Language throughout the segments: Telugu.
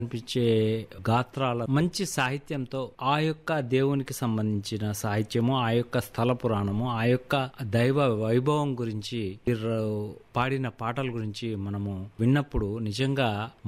అనిపించే గాత్రాల మంచి సాహిత్యంతో ఆ యొక్క దేవునికి సంబంధించిన సాహిత్యము, ఆ యొక్క స్థల పురాణము, ఆ యొక్క దైవ వైభవం గురించి వీరు పాడిన పాటల గురించి మనము విన్నప్పుడు నిజంగా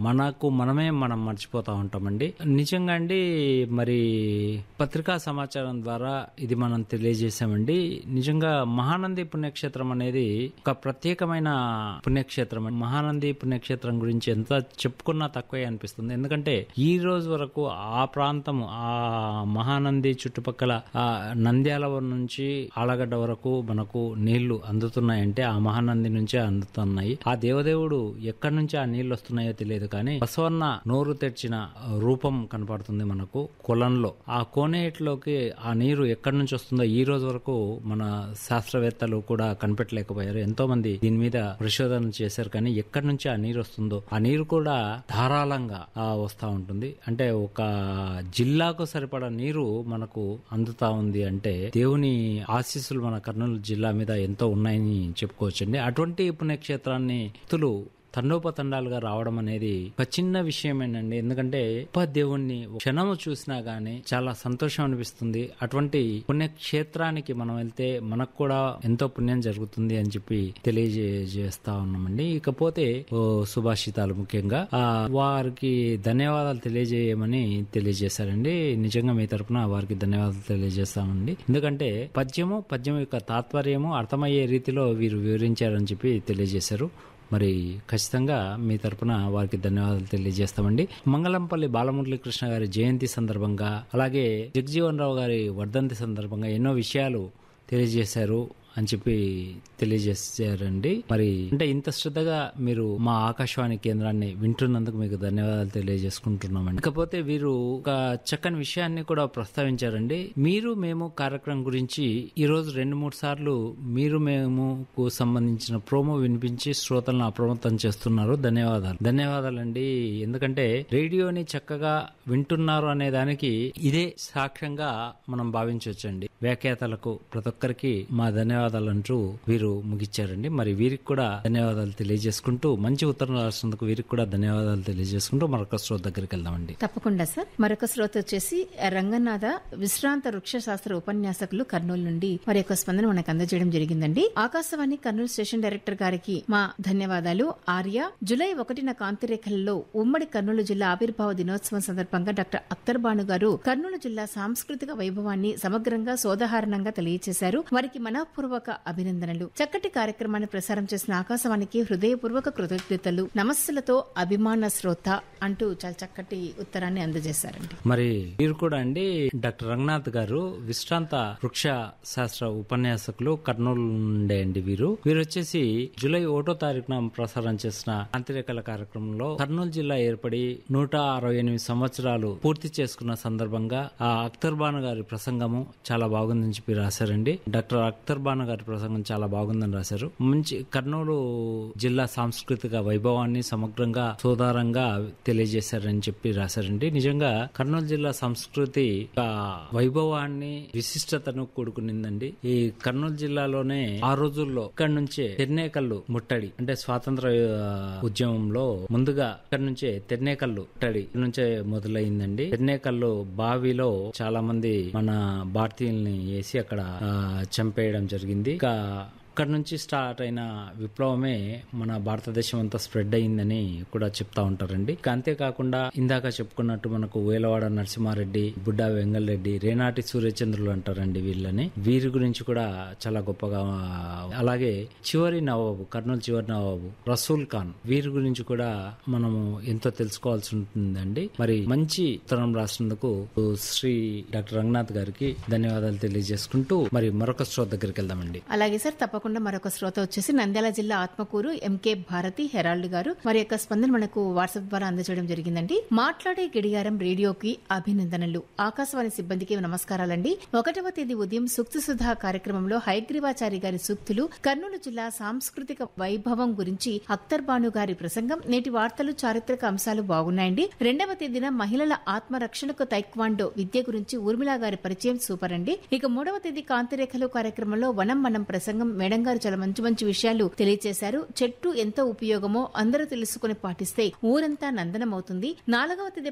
మనం మర్చిపోతా ఉంటామండి. నిజంగా అండి, మరి పత్రికా సమాచారం ద్వారా ఇది మనం తెలియజేశామండి. నిజంగా మహానంది పుణ్యక్షేత్రం అనేది ఒక ప్రత్యేకమైన పుణ్యక్షేత్రం. మహానంది పుణ్యక్షేత్రం గురించి ఎంత చెప్పుకున్నా తక్కువే అనిపిస్తుంది. ఎందుకంటే ఈ రోజు వరకు ఆ ప్రాంతము, ఆ మహానంది చుట్టుపక్కల నంద్యాల నుంచి ఆలగడ్డ వరకు మనకు నీళ్లు అందుతున్నాయంటే ఆ మహానంది నుంచే అందుతున్నాయి. ఆ దేవదేవుడు ఎక్కడి నుంచి ఆ నీళ్లు వస్తున్నాయో తెలియదు, కానీ బసవన్న నోరు తెరిచిన రూపం కనపడుతుంది మనకు కొలంలో. ఆ కోనేటిలోకి ఆ నీరు ఎక్కడి నుంచి వస్తుందో ఈ రోజు వరకు మన శాస్త్రవేత్తలు కూడా కనిపెట్టలేకపోయారు. ఎంతో మంది దీని మీద పరిశోధన చేశారు, కానీ ఎక్కడి నుంచి ఆ నీరు వస్తుందో, ఆ నీరు కూడా ధారాళంగా వస్తా ఉంటుంది. అంటే ఒక జిల్లాకు సరిపడా నీరు మనకు అందుతా ఉంది అంటే దేవుని ఆశీస్సులు మన కర్నూలు జిల్లా మీద ఎంతో ఉన్నాయని చెప్పుకోవచ్చండి. అటువంటి పుణ్యక్షేత్రాన్ని భక్తులు తండోపతండాలుగా రావడం అనేది ఒక చిన్న విషయమేనండి. ఎందుకంటే దేవుణ్ణి క్షణము చూసినా గానీ చాలా సంతోషం అనిపిస్తుంది. అటువంటి పుణ్యక్షేత్రానికి మనం వెళ్తే మనకు కూడా ఎంతో పుణ్యం జరుగుతుంది అని చెప్పి తెలియజేస్తా ఉన్నామండి. ఇకపోతే సుభాషితాలు ముఖ్యంగా వారికి ధన్యవాదాలు తెలియజేయమని తెలియజేశారండి. నిజంగా మీ తరపున వారికి ధన్యవాదాలు తెలియజేస్తామండి. ఎందుకంటే పద్యం యొక్క తాత్పర్యము అర్థమయ్యే రీతిలో వీరు వివరించారని చెప్పి తెలియజేశారు. మరి ఖచ్చితంగా మీ తరపున వారికి ధన్యవాదాలు తెలియజేస్తామండి. మంగళంపల్లి బాలమురళీకృష్ణ గారి జయంతి సందర్భంగా, అలాగే జగజీవన్ రావు గారి వర్ధంతి సందర్భంగా ఎన్నో విషయాలు తెలియజేశారు అని చెప్పి తెలియజేశారండి. మరి అంటే ఇంత శ్రద్ధగా మీరు మా ఆకాశవాణి కేంద్రాన్ని వింటున్నందుకు మీకు ధన్యవాదాలు తెలియజేసుకుంటున్నామండి. ఇకపోతే వీరు ఒక చక్కని విషయాన్ని కూడా ప్రస్తావించారండి. మీరు మేము కార్యక్రమం గురించి ఈ రోజు 2-3 సార్లు మీరు మేముకు సంబంధించిన ప్రోమో వినిపించి శ్రోతలను అప్రమత్తం చేస్తున్నారు. ధన్యవాదాలండి. ఎందుకంటే రేడియోని చక్కగా వింటున్నారు అనే దానికి ఇదే సాక్ష్యంగా మనం భావించవచ్చండి. వ్యాఖ్యాతలకు ప్రతి ఒక్కరికి మా ధన్యవాదాలంటూ వీరు ముగిచ్చారండి. మరి వీరికి కూడా ధన్యవాదాలు తెలియజేసుకుంటూ, మంచి ఉత్తరం రాసినందుకు వీరికి కూడా ధన్యవాదాలు తెలియజేసుకుంటూ మరొక శ్రోత దగ్గరికి వెళ్దామండి. తప్పకుండా సార్. మరొక శ్రోత వచ్చేసి రంగనాథ విశ్రాంత వృక్షశాస్త్ర ఉపన్యాసకులు కర్నూలు నుండి మరి యొక్క స్పందన మనకు అందజేయడం జరిగిందండి. ఆకాశవాణి కర్నూలు స్టేషన్ డైరెక్టర్ గారికి మా ధన్యవాదాలు. ఆర్య జూలై 1న కాంతిరేఖలలో ఉమ్మడి కర్నూలు జిల్లా ఆవిర్భావ దినోత్సవం సందర్భంగా డాక్టర్ అఖ్తర్ బాను గారు కర్నూలు జిల్లా సాంస్కృతిక వైభవాన్ని సమగ్రంగా సోదాహరణంగా తెలియజేశారు. వారికి మనఃపూర్వక అభినందనలు. చక్కటి కార్యక్రమాన్ని ప్రసారం చేసిన ఆకాశవాణికి హృదయపూర్వక కృతజ్ఞతలు, నమస్సులతో అభిమాన శ్రోత అంటూ చాలా చక్కటి ఉత్తరాన్ని అందజేశారండి. మరి వీరు కూడా అండి డాక్టర్ రంగనాథ్ గారు విశ్రాంత వృక్ష శాస్త్ర ఉపన్యాసకులు కర్నూలు నుండే అండి. వీరు వచ్చేసి జూలై 1వ తారీఖున ప్రసారం చేసిన కాంతిరేఖల కార్యక్రమంలో కర్నూలు జిల్లా ఏర్పడి 168 సంవత్సరాలు పూర్తి చేసుకున్న సందర్భంగా ఆ అఖ్తర్ బాను గారి ప్రసంగము చాలా బాగుందని చెప్పి రాశారండి. డాక్టర్ అఖ్తర్ బాను గారి ప్రసంగం చాలా బాగుందని రాశారు. మంచి కర్నూలు జిల్లా సాంస్కృతిక వైభవాన్ని సమగ్రంగా సోదారంగా తెలియజేశారని చెప్పి రాశారండి. నిజంగా కర్నూలు జిల్లా సంస్కృతి వైభవాన్ని విశిష్టతను కూడుకునిందండి. ఈ కర్నూలు జిల్లాలోనే ఆ రోజుల్లో ఇక్కడి నుంచే తెన్నేకల్లు ముట్టడి, అంటే స్వాతంత్ర ఉద్యమంలో ముందుగా ఇక్కడి నుంచే తెన్నేకల్లు ముట్టడి నుంచే మొదలైందండి. తెన్నేకల్లు బావిలో చాలా మంది మన భారతీయుల్ని వేసి అక్కడ చంపేయడం జరిగింది. ఇక అక్కడ నుంచి స్టార్ట్ అయిన విప్లవమే మన భారతదేశం అంతా స్ప్రెడ్ అయిందని కూడా చెప్తా ఉంటారండి. అంతేకాకుండా ఇందాక చెప్పుకున్నట్టు మనకు వేలవాడ నరసింహారెడ్డి, బుడ్డా వెంగళరెడ్డి, రేనాటి సూర్యచంద్రులు అంటారండి వీళ్ళని. వీరి గురించి కూడా చాలా గొప్పగా, అలాగే చివరి నవాబు, కర్నూలు చివరి నవాబు రసూల్ ఖాన్, వీరి గురించి కూడా మనము ఎంతో తెలుసుకోవాల్సి ఉంటుందండి. మరి మంచి ఉత్తరం రాసినందుకు శ్రీ డాక్టర్ రంగనాథ్ గారికి ధన్యవాదాలు తెలియజేసుకుంటూ మరి మరొక శ్రోత దగ్గరికి వెళ్దామండి. అలాగే సార్, తప్పకుండా మరొక శ్రోత వచ్చేసి నంద్యాల జిల్లా ఆత్మకూరు ఎంకే భారతి హెరాల్డ్ గారు మరి యొక్క స్పందన మనకు వాట్సాప్ ద్వారా అందజేయడం జరిగిందండి. మాట్లాడే గడియారం రేడియోకి అభినందనలు. ఆకాశవాణి సిబ్బందికి నమస్కారాలండి. 1వ తేదీ ఉదయం సూక్తి సుధా కార్యక్రమంలో హయగ్రీవాచారి గారి సూక్తులు, కర్నూలు జిల్లా సాంస్కృతిక వైభవం గురించి అఖ్తర్ బాను గారి ప్రసంగం, నేటి వార్తలు, చారిత్రక అంశాలు బాగున్నాయండి. 2వ తేదీన మహిళల ఆత్మరక్షణకు తైక్వాండో విద్య గురించి ఊర్మిళ గారి పరిచయం సూపర్ అండి. ఇక 3వ తేదీ కాంతిరేఖలు కార్యక్రమంలో వనం మనం ప్రసంగం మేడం మేడం గారు చాలా మంచి మంచి విషయాలు తెలియజేశారు. చెట్టు ఎంత ఉపయోగమో అందరూ తెలుసుకుని పాటిస్తే ఊరంతా నందనమవుతుంది. 4వ తేదీ